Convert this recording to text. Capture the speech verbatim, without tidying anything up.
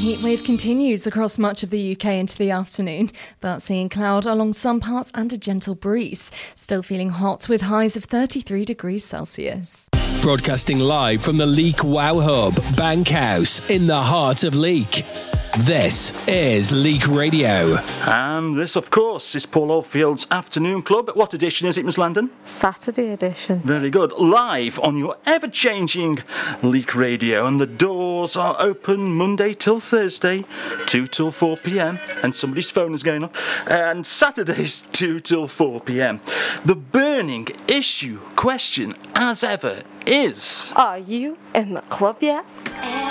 Heatwave continues across much of the U K into the afternoon, but seeing cloud along some parts and a gentle breeze. Still feeling hot with highs of thirty-three degrees Celsius. Broadcasting live from the Leek Wow Hub, Bankhouse, in the heart of Leek. This is Leek Radio. And this, of course, is Paul Oldfield's Afternoon Club. What edition is it, Miss Landon? Saturday edition. Very good. Live on your ever-changing Leek Radio. And the doors are open Monday till Thursday, two till four p.m. And somebody's phone is going off. And Saturdays, two till four p.m. The burning issue question, as ever, is... Are you in the club yet?